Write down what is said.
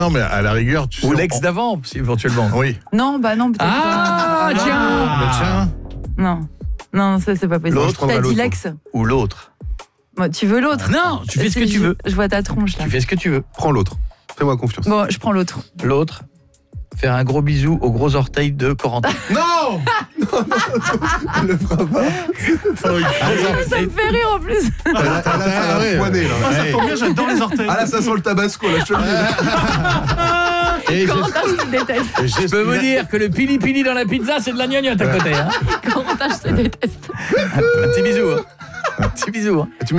Non, mais à la rigueur, tu Ou sais, l'ex d'avant, éventuellement. Oui. Non, bah non, peut-être Ah, pas. tiens. Bah, tiens. Non. Non, ça c'est pas possible. L'autre, T'as dit l'ex. Ou l'autre. Moi, tu veux l'autre? Non, tu fais ce que tu veux. Je vois ta tronche là. Tu fais ce que tu veux. Prends l'autre. Fais-moi confiance. Bon, je prends l'autre. L'autre, faire un gros bisou aux gros orteils de Corentin. Non. Elle le fera pas. Ça me fait rire en plus. Là, ça va foiner, là. Ah, ça tombe bien, j'adore les orteils. Ah là, ça sent le tabasco, là, je te le dis. Et Corentin, je te déteste. Je peux vous dire que le pili-pili dans la pizza, c'est de la gnognotte à côté. Hein. Corentin, je te déteste. Un petit bisou. Hein. Un petit bisou. Hein. Tu mets